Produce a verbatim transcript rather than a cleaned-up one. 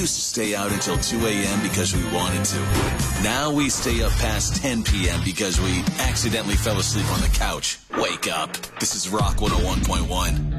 used to stay out until two a.m. because we wanted to. Now we stay up past ten p.m. because we accidentally fell asleep on the couch. Wake up. This is Rock one oh one point one.